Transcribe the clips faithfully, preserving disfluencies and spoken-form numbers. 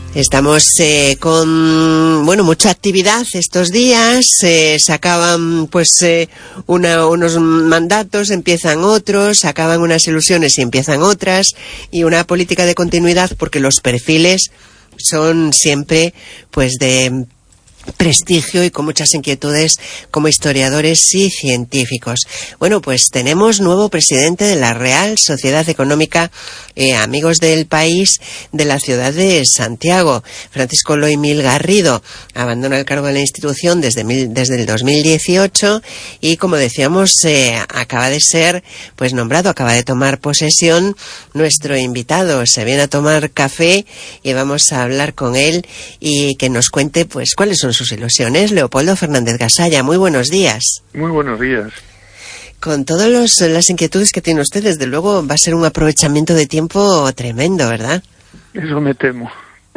Estamos eh, con, bueno, mucha actividad estos días, eh, se acaban pues eh, una, unos mandatos, empiezan otros, se acaban unas ilusiones y empiezan otras, y una política de continuidad porque los perfiles son siempre pues de prestigio y con muchas inquietudes como historiadores y científicos. Bueno, pues tenemos nuevo presidente de la Real Sociedad Económica eh, Amigos del País de la ciudad de Santiago. Francisco Loimil Garrido abandona el cargo de la institución desde, mil, desde el dos mil dieciocho y, como decíamos, eh, acaba de ser pues nombrado, acaba de tomar posesión nuestro invitado. Se viene a tomar café y vamos a hablar con él y que nos cuente pues cuáles son sus ilusiones. Leopoldo Fernández Gasalla, muy buenos días. Muy buenos días. Con todas las inquietudes que tiene usted, desde luego va a ser un aprovechamiento de tiempo tremendo, ¿verdad? Eso me temo.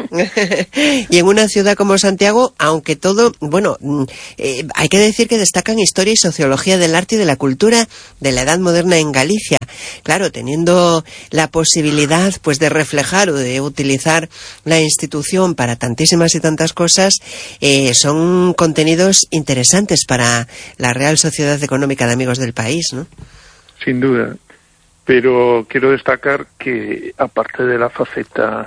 Y en una ciudad como Santiago, aunque todo, bueno, eh, hay que decir que destacan historia y sociología del arte y de la cultura de la Edad Moderna en Galicia. Claro, teniendo la posibilidad pues de reflejar o de utilizar la institución para tantísimas y tantas cosas, eh, son contenidos interesantes para la Real Sociedad Económica de Amigos del País, ¿no? Sin duda, pero quiero destacar que aparte de la faceta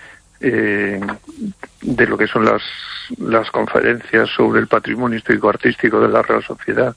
Eh, de lo que son las, las conferencias sobre el patrimonio histórico-artístico de la Real Sociedad,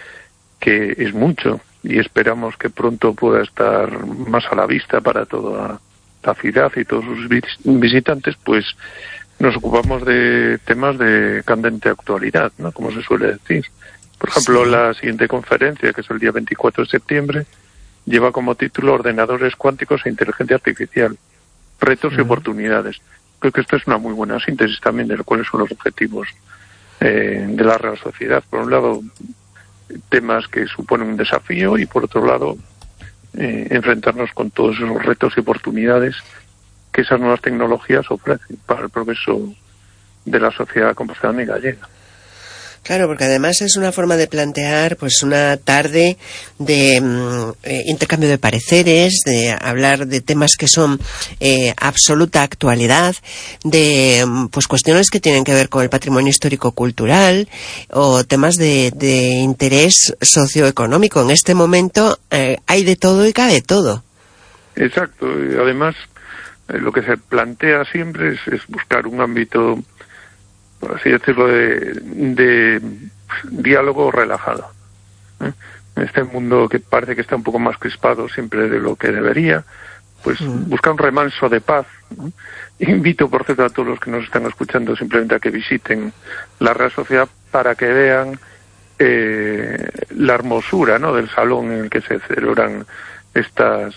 que es mucho, y esperamos que pronto pueda estar más a la vista para toda la ciudad y todos sus visitantes, pues nos ocupamos de temas de candente actualidad, ¿no?, como se suele decir. Por ejemplo, sí. La siguiente conferencia, que es el día veinticuatro de septiembre, lleva como título Ordenadores cuánticos e inteligencia artificial, retos y oportunidades. Creo que esto es una muy buena síntesis también de cuáles son los objetivos eh, de la Real Sociedad. Por un lado, temas que suponen un desafío y, por otro lado, eh, enfrentarnos con todos esos retos y oportunidades que esas nuevas tecnologías ofrecen para el progreso de la sociedad compostelana y gallega. Claro, porque además es una forma de plantear pues una tarde de eh, intercambio de pareceres, de hablar de temas que son eh, absoluta actualidad, de pues cuestiones que tienen que ver con el patrimonio histórico-cultural o temas de, de interés socioeconómico. En este momento eh, hay de todo y cabe todo. Exacto, y además eh, lo que se plantea siempre es, es buscar un ámbito, por así decirlo, de, de diálogo relajado, ¿eh? En este mundo que parece que está un poco más crispado siempre de lo que debería, pues mm. buscar un remanso de paz, ¿no? Invito, por cierto, a todos los que nos están escuchando simplemente a que visiten la Real Sociedad para que vean eh, la hermosura, ¿no?, del salón en el que se celebran estas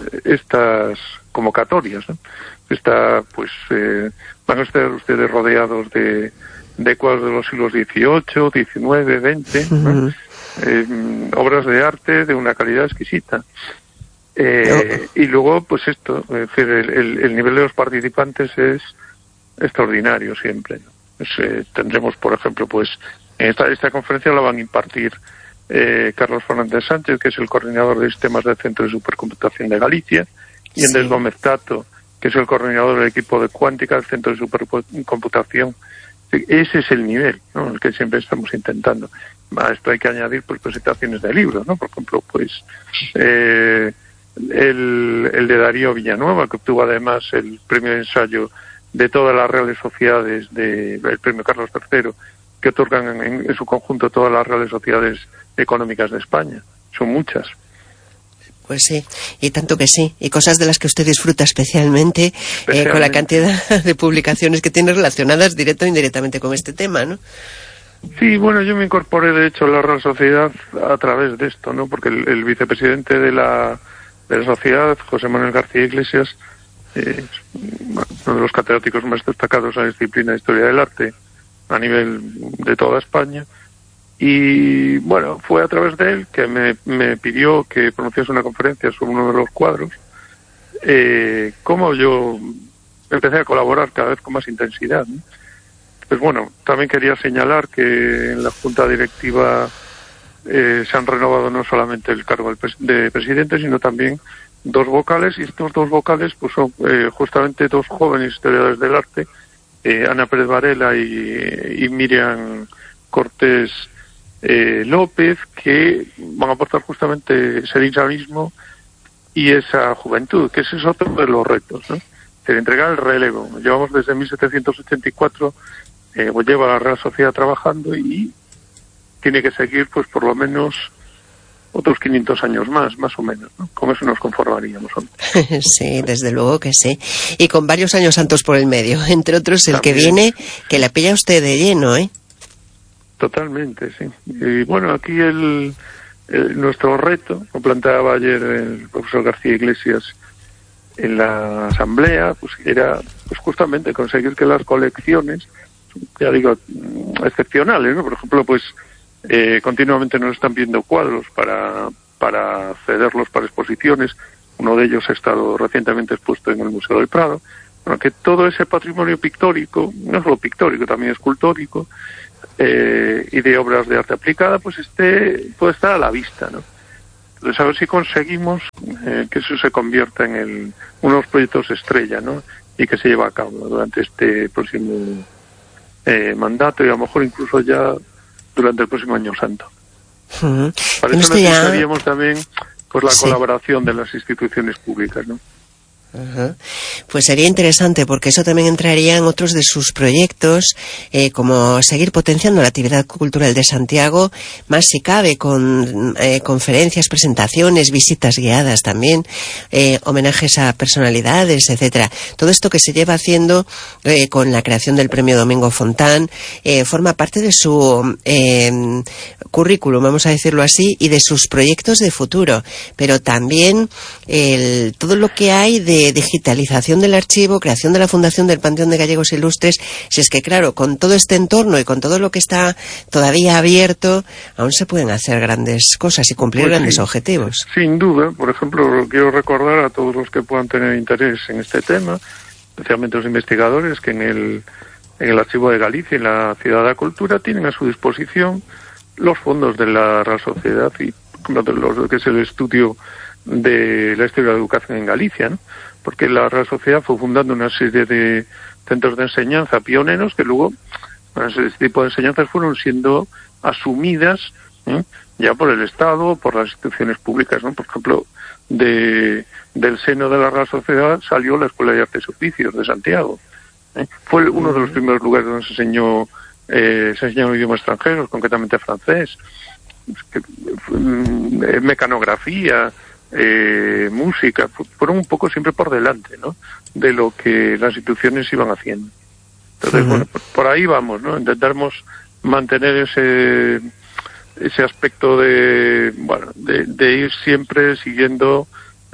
estas convocatorias, ¿no? Está, pues, eh, van a estar ustedes rodeados de, de cuadros de los siglos dieciocho, diecinueve, veinte, ¿no? eh, obras de arte de una calidad exquisita. Eh, y luego, pues esto, es decir, el, el, el nivel de los participantes es extraordinario siempre, ¿no? Pues, eh, tendremos, por ejemplo, pues, en esta, esta conferencia la van a impartir eh, Carlos Fernández Sánchez, que es el coordinador de sistemas del Centro de Supercomputación de Galicia, y Endres sí. Gómez Tato, que es el coordinador del equipo de cuántica del Centro de Supercomputación. Ese es el nivel, ¿no?, el que siempre estamos intentando. A esto hay que añadir pues presentaciones de libros, ¿no? Por ejemplo, pues eh, el, el de Darío Villanueva, que obtuvo además el premio de ensayo de todas las Reales Sociedades, de, el premio Carlos tercero, que otorgan en, en su conjunto todas las Reales Sociedades Económicas de España. Son muchas. Pues sí, y tanto que sí, y cosas de las que usted disfruta especialmente, especialmente. Eh, con la cantidad de publicaciones que tiene relacionadas directo o indirectamente con este tema, ¿no? Sí, bueno, yo me incorporé de hecho a la Real Sociedad a través de esto, ¿no? Porque el, el vicepresidente de la, de la sociedad, José Manuel García Iglesias, eh, uno de los catedráticos más destacados en la disciplina de Historia del Arte a nivel de toda España. Y bueno, fue a través de él que me, me pidió que pronunciase una conferencia sobre uno de los cuadros. Eh, como yo empecé a colaborar cada vez con más intensidad, ¿no? Pues bueno, también quería señalar que en la Junta Directiva eh, se han renovado no solamente el cargo de presidente, sino también dos vocales, y estos dos vocales pues son eh, justamente dos jóvenes historiadores del arte, eh, Ana Pérez Varela y, y Miriam Cortés eh, López, que van a aportar justamente ese dinamismo y esa juventud, que ese es otro de los retos, ¿no? De entregar el relevo. Llevamos desde mil setecientos ochenta y cuatro, eh, pues lleva la Real Sociedad trabajando y tiene que seguir pues por lo menos otros quinientos años más, más o menos, ¿no? Con eso nos conformaríamos. Sí, desde luego que sí. Y con varios años santos por el medio, entre otros el También. que viene, que la pilla usted de lleno, ¿eh? Totalmente, sí. Y bueno, aquí el, el nuestro reto, lo planteaba ayer el profesor García Iglesias en la asamblea, pues era pues justamente conseguir que las colecciones, ya digo, excepcionales, ¿no? Por ejemplo, pues eh, continuamente nos están viendo cuadros para para cederlos para exposiciones. Uno de ellos ha estado recientemente expuesto en el Museo del Prado. Bueno, que todo ese patrimonio pictórico, no solo pictórico, también escultórico, eh, y de obras de arte aplicada, pues esté puede estar a la vista, ¿no? Entonces, a ver si conseguimos eh, que eso se convierta en el, unos proyectos estrella, ¿no? Y que se lleve a cabo durante este próximo eh, mandato y a lo mejor incluso ya durante el próximo Año Santo. Uh-huh. Para eso necesitaríamos ya... también pues la sí. colaboración de las instituciones públicas, ¿no? Uh-huh. Pues sería interesante, porque eso también entraría en otros de sus proyectos, eh, como seguir potenciando la actividad cultural de Santiago, más si cabe, con eh, conferencias, presentaciones, visitas guiadas también, eh, homenajes a personalidades, etcétera. Todo esto que se lleva haciendo eh, con la creación del premio Domingo Fontán eh, forma parte de su eh, currículum, vamos a decirlo así, y de sus proyectos de futuro, pero también el, todo lo que hay de digitalización del archivo, creación de la Fundación del Panteón de Gallegos Ilustres. Si es que, claro, con todo este entorno y con todo lo que está todavía abierto, aún se pueden hacer grandes cosas y cumplir pues grandes sí, objetivos. Sin duda. Por ejemplo, quiero recordar a todos los que puedan tener interés en este tema, especialmente los investigadores, que en el, en el Archivo de Galicia, en la Ciudad de la Cultura, tienen a su disposición los fondos de la Real Sociedad y lo que es el estudio de la historia de la educación en Galicia, ¿no? Porque la Real Sociedad fue fundando una serie de centros de enseñanza pioneros que luego, bueno, ese tipo de enseñanzas fueron siendo asumidas ¿eh? ya por el Estado, por las instituciones públicas, ¿no? Por ejemplo, de del seno de la Real Sociedad salió la Escuela de Artes y Oficios de Santiago. ¿eh? Fue uno de los primeros lugares donde se enseñó eh, se enseñaron idiomas extranjeros, concretamente francés, que, eh, mecanografía, Eh, música, fueron un poco siempre por delante, ¿no? De lo que las instituciones iban haciendo. Entonces, uh-huh. bueno, por, por ahí vamos, ¿no? Intentamos mantener ese ese aspecto de, bueno, de, de ir siempre siguiendo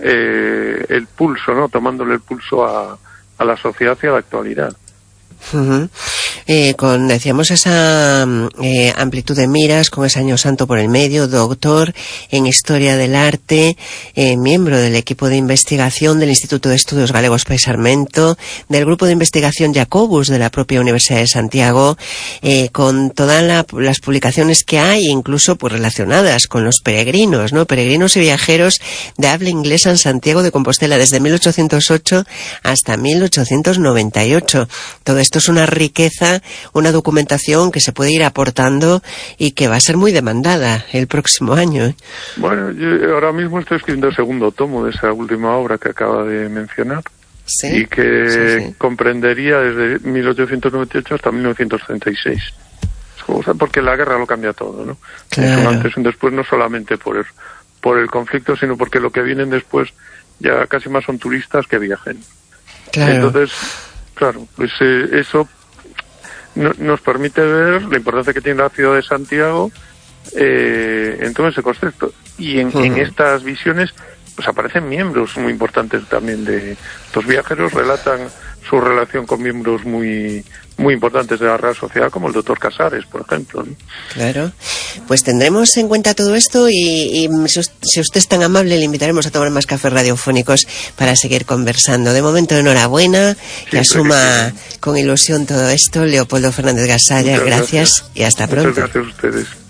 eh, el pulso, ¿no? Tomándole el pulso a, a la sociedad y a la actualidad. Uh-huh. Eh, con, decíamos, esa eh, amplitud de miras, con ese Año Santo por el medio, doctor en Historia del Arte, eh, miembro del equipo de investigación del Instituto de Estudios Galegos Pai Sarmento, del grupo de investigación Jacobus de la propia Universidad de Santiago, eh, con todas la, las publicaciones que hay, incluso pues relacionadas con los peregrinos, ¿no? Peregrinos y viajeros de habla inglesa en Santiago de Compostela desde mil ochocientos ocho hasta mil ochocientos noventa y ocho. Todo esto es una riqueza, una documentación que se puede ir aportando y que va a ser muy demandada el próximo año, ¿eh? Bueno, yo ahora mismo estoy escribiendo el segundo tomo de esa última obra que acaba de mencionar. ¿Sí? Y que sí, sí. comprendería desde mil ochocientos noventa y ocho hasta mil novecientos treinta y seis. Porque la guerra lo cambia todo, ¿no? Claro. Es un antes y un después, no solamente por el, por el conflicto, sino porque lo que vienen después ya casi más son turistas que viajen. Claro. Entonces, claro, pues eh, eso no, nos permite ver la importancia que tiene la ciudad de Santiago eh, en todo ese contexto. Y en, uh-huh. en estas visiones pues aparecen miembros muy importantes también de estos viajeros, relatan su relación con miembros muy muy importantes de la Real Sociedad, como el doctor Casares, por ejemplo, ¿no? Claro, pues tendremos en cuenta todo esto y, y si usted es tan amable le invitaremos a tomar más cafés radiofónicos para seguir conversando. De momento, enhorabuena, que asuma sí. con ilusión todo esto. Leopoldo Fernández Gasalla, gracias, gracias y hasta pronto. Muchas gracias a ustedes.